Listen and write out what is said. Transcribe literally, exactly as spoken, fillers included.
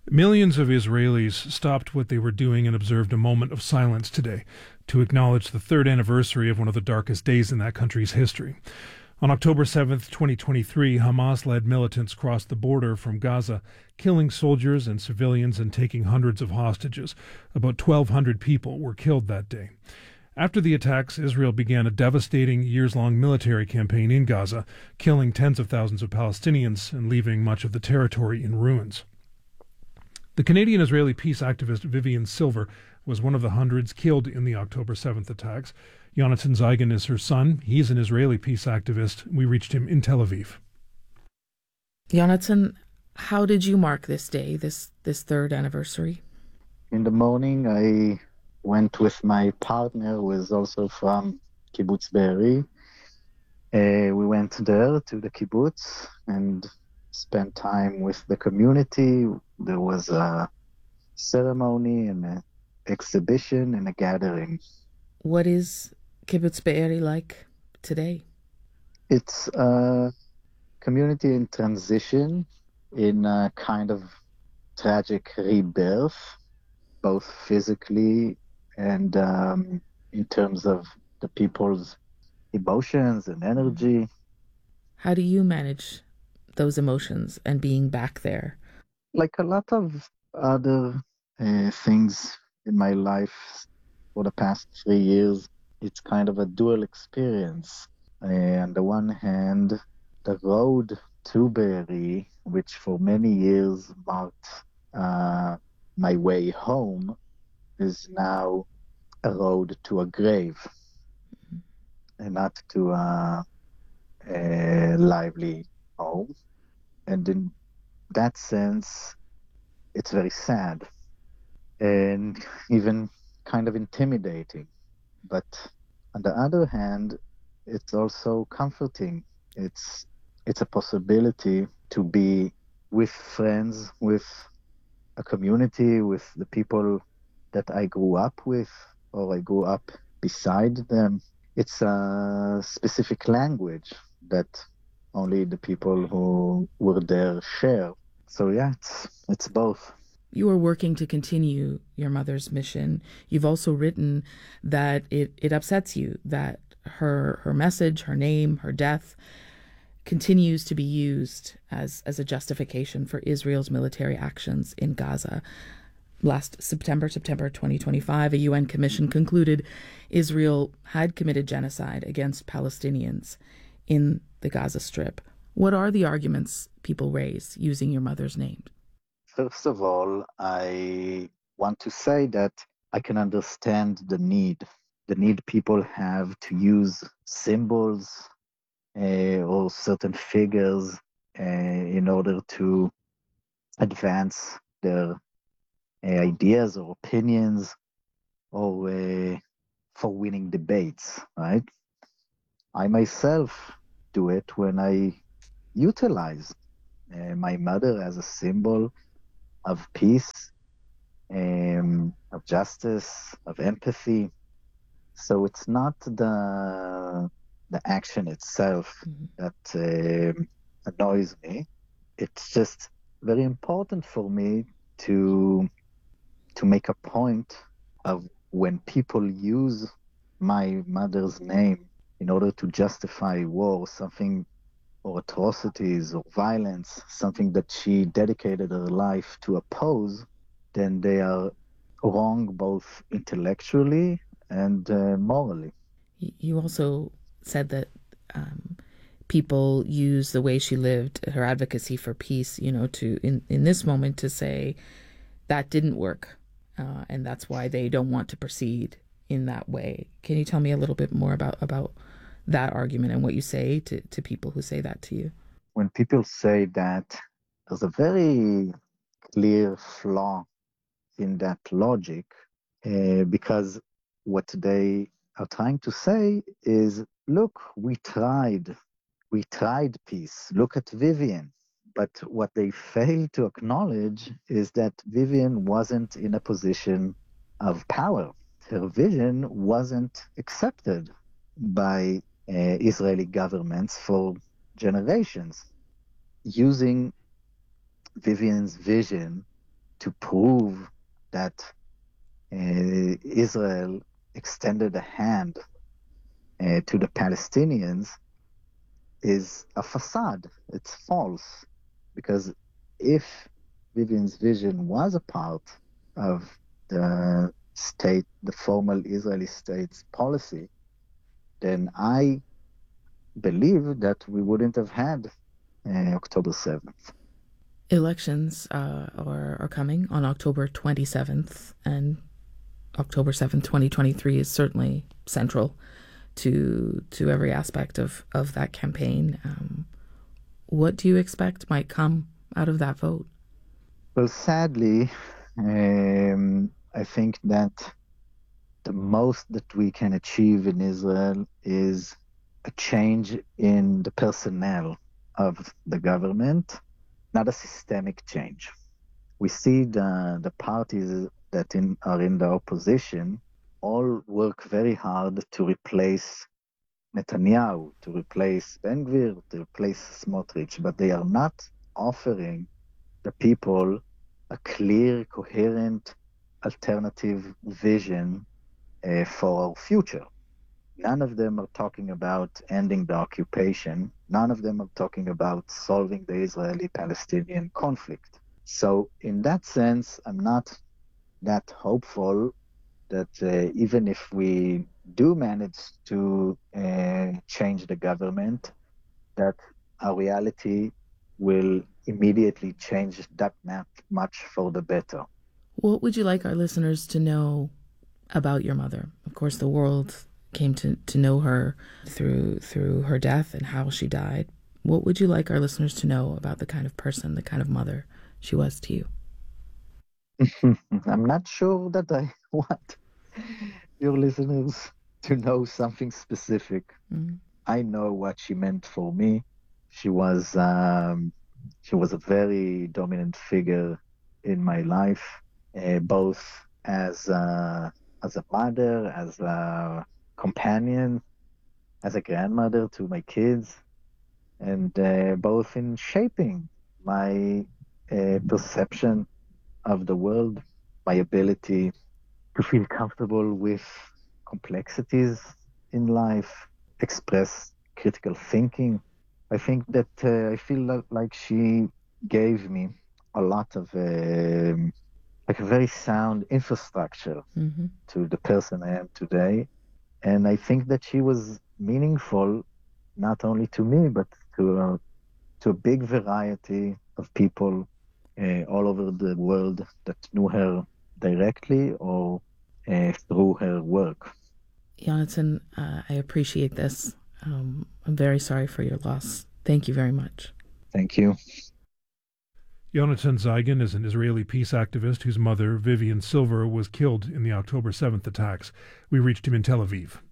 Millions of Israelis stopped what they were doing and observed a moment of silence today to acknowledge the third anniversary of one of the darkest days in that country's history. On October seventh, twenty twenty-three, Hamas-led militants crossed the border from Gaza, killing soldiers and civilians and taking hundreds of hostages. About twelve hundred people were killed that day. After the attacks, Israel began a devastating years-long military campaign in Gaza, killing tens of thousands of Palestinians and leaving much of the territory in ruins. The Canadian-Israeli peace activist Vivian Silver was one of the hundreds killed in the October seventh attacks. Yonatan Zeigen is her son. He's an Israeli peace activist. We reached him in Tel Aviv. Yonatan, how did you mark this day, this, this third anniversary? In the morning, I went with my partner, who is also from Kibbutz Be'eri. Uh, we went there to the kibbutz and spent time with the community. There was a ceremony and an exhibition and a gathering. What is Kibbutz Be'eri like today? It's a community in transition, in a kind of tragic rebirth, both physically and um, in terms of the people's emotions and energy. How do you manage those emotions and being back there? Like a lot of other uh, things in my life for the past three years, it's kind of a dual experience. Uh, on the one hand, the road to Be'eri, which for many years marked uh, my way home, is now a road to a grave and not to a, a lively home. And in that sense, it's very sad and even kind of intimidating. But on the other hand, it's also comforting. It's it's a possibility to be with friends, with a community, with the people that I grew up with or I grew up beside them. It's a specific language that only the people who were there share. So yeah, it's, it's both. You are working to continue your mother's mission. You've also written that it, it upsets you that her her message, her name, her death continues to be used as, as a justification for Israel's military actions in Gaza. Last September, September twenty twenty-five, a U N commission concluded Israel had committed genocide against Palestinians in the Gaza Strip. What are the arguments people raise using your mother's name? First of all, I want to say that I can understand the need, the need people have to use symbols uh, or certain figures uh, in order to advance their uh, ideas or opinions or uh, for winning debates, right? I myself do it when I utilize uh, my mother as a symbol of peace, um, of justice, of empathy. So it's not the the action itself mm-hmm. that um, annoys me. It's just very important for me to to make a point of when people use my mother's name in order to justify war, something or atrocities or violence, something that she dedicated her life to oppose, then they are wrong both intellectually and uh, morally. You also said that um, people use the way she lived, her advocacy for peace, you know, to in, in this moment to say that didn't work, uh, and that's why they don't want to proceed in that way. Can you tell me a little bit more about about that argument and what you say to, to people who say that to you? When people say that, there's a very clear flaw in that logic, uh, because what they are trying to say is, look, we tried, we tried peace. Look at Vivian. But what they fail to acknowledge is that Vivian wasn't in a position of power. Her vision wasn't accepted by Uh, Israeli governments for generations. Using Vivian's vision to prove that uh, Israel extended a hand uh, to the Palestinians is a facade. It's false. Because if Vivian's vision was a part of the state, the formal Israeli state's policy, then I believe that we wouldn't have had uh, October seventh. Elections uh, are, are coming on October twenty-seventh, and October seventh, twenty twenty-three is certainly central to to every aspect of, of that campaign. Um, what do you expect might come out of that vote? Well, sadly, um, I think that the most that we can achieve in Israel is a change in the personnel of the government, not a systemic change. We see the, the parties that in, are in the opposition all work very hard to replace Netanyahu, to replace Ben Gvir, to replace Smotrich, but they are not offering the people a clear, coherent, alternative vision uh, for our future. None of them are talking about ending the occupation. None of them are talking about solving the Israeli-Palestinian conflict. So in that sense, I'm not that hopeful that uh, even if we do manage to uh, change the government, that our reality will immediately change that much for the better. What would you like our listeners to know about your mother? Of course, the world came to, to know her through through her death and how she died. What would you like our listeners to know about the kind of person, the kind of mother she was to you? I'm not sure that I want your listeners to know something specific. Mm-hmm. I know what she meant for me. She was um, she was a very dominant figure in my life, uh, both as a, as a mother, as a companion, as a grandmother to my kids, and uh, both in shaping my uh, perception of the world, my ability to feel comfortable with complexities in life, express critical thinking. I think that uh, I feel like she gave me a lot of uh, like a very sound infrastructure mm-hmm. to the person I am today. And I think that she was meaningful not only to me, but to, uh, to a big variety of people uh, all over the world that knew her directly or uh, through her work. Yonatan, uh, I appreciate this. Um, I'm very sorry for your loss. Thank you very much. Thank you. Yonatan Zeigen is an Israeli peace activist whose mother, Vivian Silver, was killed in the October seventh attacks. We reached him in Tel Aviv.